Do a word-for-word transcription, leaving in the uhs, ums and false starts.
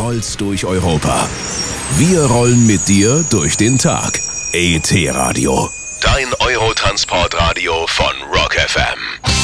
rollst durch Europa. Wir rollen mit dir durch den Tag. E T Radio, dein Eurotransportradio von Rock F M.